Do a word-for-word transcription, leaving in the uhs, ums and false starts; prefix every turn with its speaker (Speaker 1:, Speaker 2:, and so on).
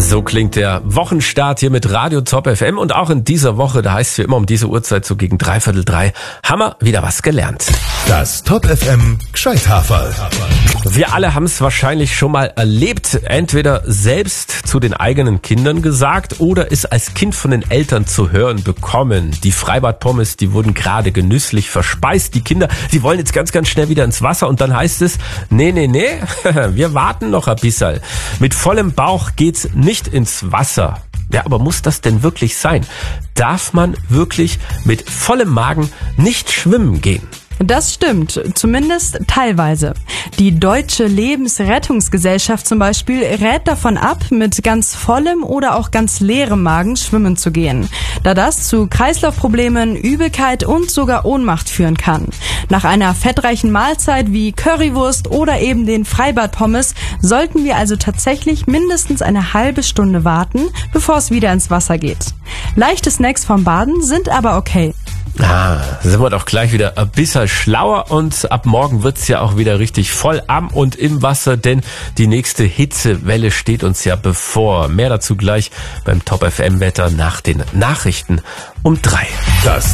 Speaker 1: So klingt der Wochenstart hier mit Radio Top F M und auch in dieser Woche, da heißt es wie immer um diese Uhrzeit so gegen dreiviertel drei, haben wir wieder was gelernt.
Speaker 2: Das Top F M Gscheithaferl.
Speaker 1: Wir alle haben es wahrscheinlich schon mal erlebt, entweder selbst zu den eigenen Kindern gesagt oder es als Kind von den Eltern zu hören bekommen. Die Freibad-Pommes, die wurden gerade genüsslich verspeist. Die Kinder, sie wollen jetzt ganz, ganz schnell wieder ins Wasser und dann heißt es, nee, nee, nee, wir warten noch ein bisschen. Mit vollem Bauch geht's nicht ins Wasser. Ja, aber muss das denn wirklich sein? Darf man wirklich mit vollem Magen nicht schwimmen gehen?
Speaker 3: Das stimmt, zumindest teilweise. Die Deutsche Lebensrettungsgesellschaft zum Beispiel rät davon ab, mit ganz vollem oder auch ganz leerem Magen schwimmen zu gehen, da das zu Kreislaufproblemen, Übelkeit und sogar Ohnmacht führen kann. Nach einer fettreichen Mahlzeit wie Currywurst oder eben den Freibad-Pommes sollten wir also tatsächlich mindestens eine halbe Stunde warten, bevor es wieder ins Wasser geht. Leichte Snacks vom Baden sind aber okay.
Speaker 1: Ah, sind wir doch gleich wieder ein bisschen schlauer und ab morgen wird's ja auch wieder richtig voll am und im Wasser, denn die nächste Hitzewelle steht uns ja bevor. Mehr dazu gleich beim Top F M Wetter nach den Nachrichten um drei.
Speaker 2: Das